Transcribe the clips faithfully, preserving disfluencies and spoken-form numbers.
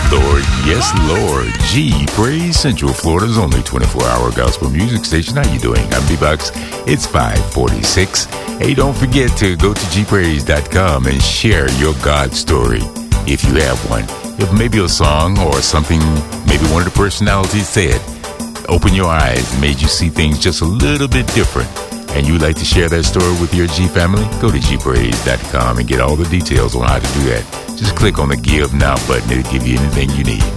Lord, yes, Lord. G Praise, Central Florida's only twenty-four hour gospel music station. How you doing? I'm B-Bucks. It's five forty-six. Hey, don't forget to go to g praise dot com and share your God story, if you have one. If maybe a song or something, maybe one of the personalities said, open your eyes and made you see things just a little bit different, and you'd like to share that story with your G family, go to g praise dot com and get all the details on how to do that. Just click on the Give Now button. It'll give you anything you need.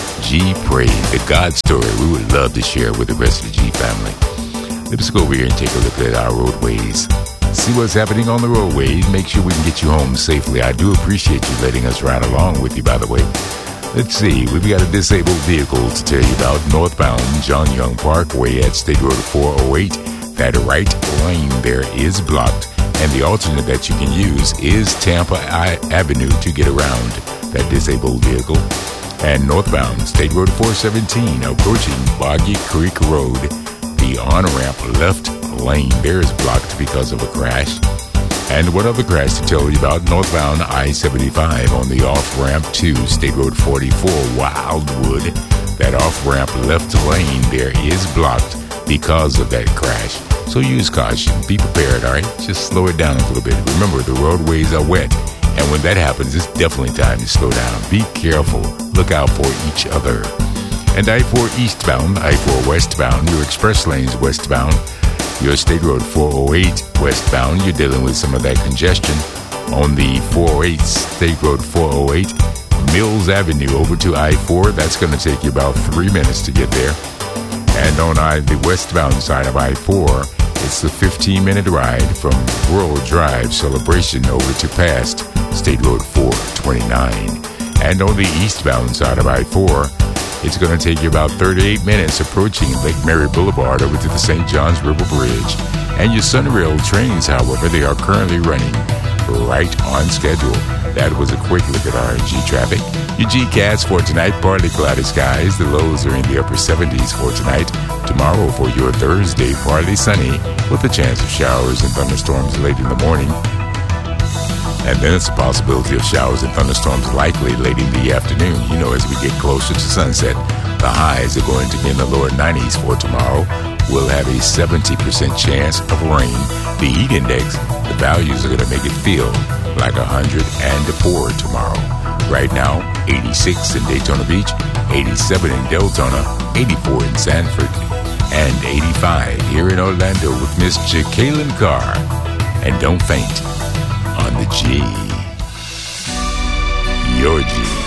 G Praise, the God story we would love to share with the rest of the G family. Let's go over here and take a look at our roadways. See what's happening on the roadways. Make sure we can get you home safely. I do appreciate you letting us ride along with you, by the way. Let's see. We've got a disabled vehicle to tell you about. Northbound John Young Parkway at State Road four oh eight. That right lane there is blocked, and the alternate that you can use is Tampa Avenue to get around that disabled vehicle. And northbound State Road four seventeen approaching Boggy Creek Road, the on-ramp left lane there is blocked because of a crash. And one other crash to tell you about, northbound I seventy-five on the off-ramp to State Road forty-four Wildwood. That off-ramp left lane there is blocked because of that crash. So use caution. Be prepared, all right? Just slow it down a little bit. Remember, the roadways are wet, and when that happens, it's definitely time to slow down. Be careful. Look out for each other. And I four eastbound, I four westbound, your express lanes westbound, your State Road four oh eight westbound, you're dealing with some of that congestion. On the four oh eight, State Road four oh eight, Mills Avenue over to I four, that's going to take you about three minutes to get there. And on I, the westbound side of I four, it's the fifteen minute ride from Rural Drive Celebration over to past State Road four twenty-nine. And on the eastbound side of I four, it's going to take you about thirty-eight minutes approaching Lake Mary Boulevard over to the Saint Johns River Bridge. And your Sunrail trains, however, they are currently running right on schedule. That was a quick look at our G traffic. Your G-Cats for tonight, partly cloudy skies. The lows are in the upper seventies for tonight. Tomorrow for your Thursday, partly sunny with a chance of showers and thunderstorms late in the morning. And then it's a possibility of showers and thunderstorms likely late in the afternoon. You know, as we get closer to sunset, the highs are going to be in the lower nineties for tomorrow. We'll have a seventy percent chance of rain. The heat index, the values are going to make it feel like one hundred four tomorrow. Right now, eighty-six in Daytona Beach, eighty-seven in Deltona, eighty-four in Sanford, and eighty-five here in Orlando with Miss Jacqueline Carr. And don't faint on the G. Your G.